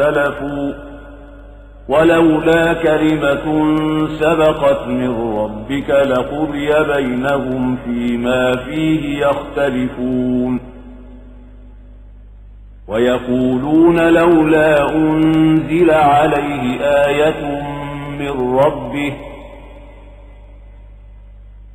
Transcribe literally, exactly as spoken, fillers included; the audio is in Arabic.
اختلفوا ولولا كلمة سبقت من ربك لقضي بينهم فيما فيه يختلفون ويقولون لولا أنزل عليه آية من ربه